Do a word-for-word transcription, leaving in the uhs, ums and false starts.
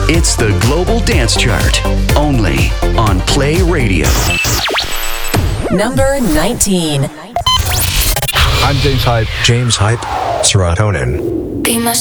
It's the Global Dance Chart, only on Play Radio. Number nineteen. I'm James Hype. James Hype. Serotonin. Be my